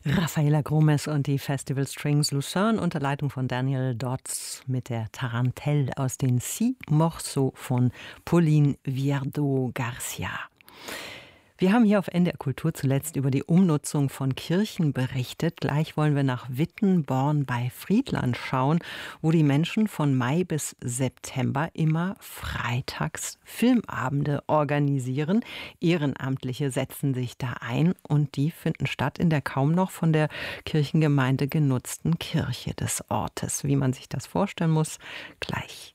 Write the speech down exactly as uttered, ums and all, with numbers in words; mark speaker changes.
Speaker 1: Rafaela Gromes und die Festival Strings Lucerne unter Leitung von Daniel Dodds mit der Tarantelle aus den Six Morceaux von Pauline Viardot-Garcia. Wir haben hier auf N D R Kultur zuletzt über die Umnutzung von Kirchen berichtet. Gleich wollen wir nach Wittenborn bei Friedland schauen, wo die Menschen von Mai bis September immer freitags Filmabende organisieren. Ehrenamtliche setzen sich da ein und die finden statt in der kaum noch von der Kirchengemeinde genutzten Kirche des Ortes. Wie man sich das vorstellen muss, gleich.